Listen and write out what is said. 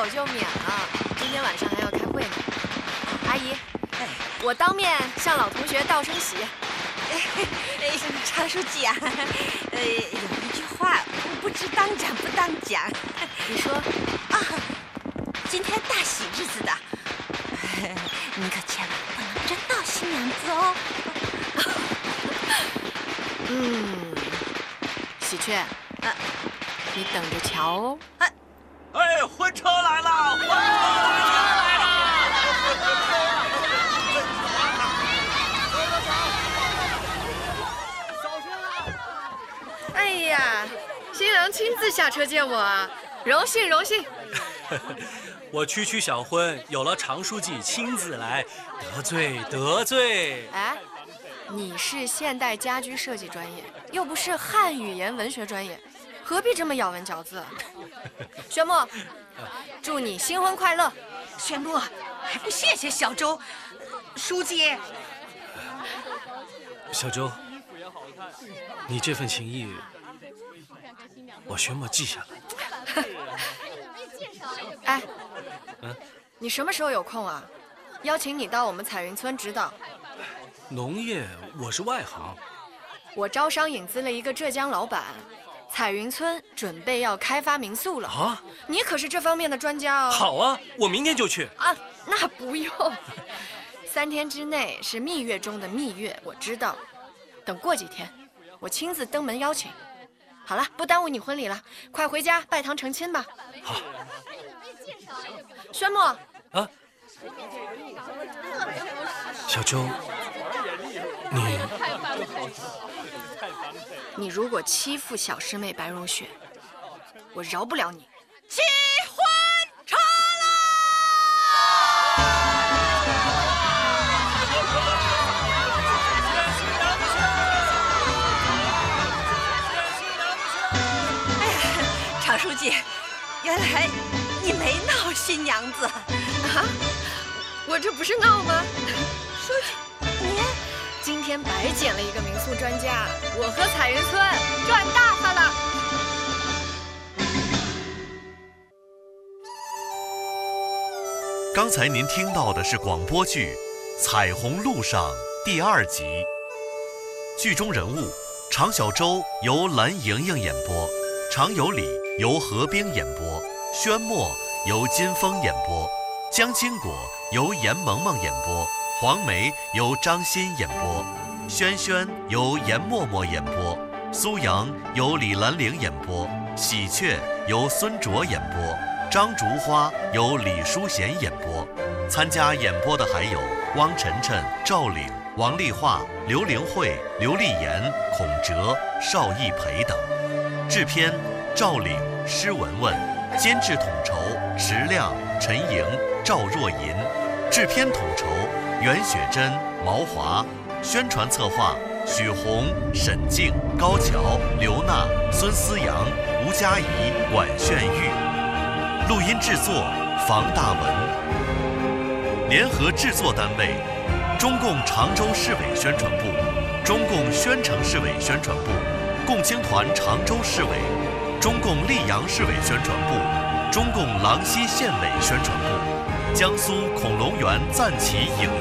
有就免了，今天晚上还要开会呢。阿姨，我当面向老同学道声喜。 常书记啊，有一句话不知当讲不当讲。 你说啊，今天大喜日子的，你可千万不能真到新娘子哦。 喜鹊，你等着瞧哦。 哎，婚车来了！婚车来了！ 哎呀，新郎亲自下车见我啊，荣幸荣幸。 我区小婚有了常书记亲自来，得罪。 哎，你是现代家居设计专业，又不是汉语言文学专业，何必这么咬文嚼字？宣木，祝你新婚快乐。 宣木，还不谢谢小周书记。 小周，你这份情谊，我宣默记下了。 哎，你什么时候有空啊？邀请你到我们彩云村指导。 农业我是外行。 我招商引资了一个浙江老板，彩云村准备要开发民宿了啊！ 你可是这方面的专家哦。 好啊，我明天就去啊。那不用，3天之内是蜜月中的蜜月，我知道。等过几天，我亲自登门邀请。好了，不耽误你婚礼了，快回家拜堂成亲吧。 好。 宣默啊，小周， 你如果欺负小师妹白荣雪，我饶不了你。 结婚成了！哎呀，常书记，原来你没闹新娘子啊？我这不是闹吗？ 书记，你今天白捡了一个民宿专家，我和彩云村赚大发了。 刚才您听到的是广播剧《彩虹路上》第2集，剧中人物常小周由蓝莹莹演播，常有礼由何冰演播，宣默由金峰演播，江青果由严萌萌演播，黄梅由张欣演播，轩轩由严默默演播，苏阳由李兰玲演播，喜鹊由孙卓演播，张竹花由李淑贤演播。参加演播的还有汪晨晨、赵岭、王丽华、刘玲慧、刘丽妍、孔哲、邵艺培等。制片赵岭、施文文，监制统筹石亮、陈莹、赵若银，制片统筹袁雪珍、毛华，宣传策划许红、沈静、高桥、刘娜、孙思阳、吴佳怡、管炫玉，录音制作房大文。联合制作单位：中共常州市委宣传部、中共宣城市委宣传部、共青团常州市委、中共溧阳市委宣传部、中共郎溪县委宣传部、江苏恐龙园赞旗影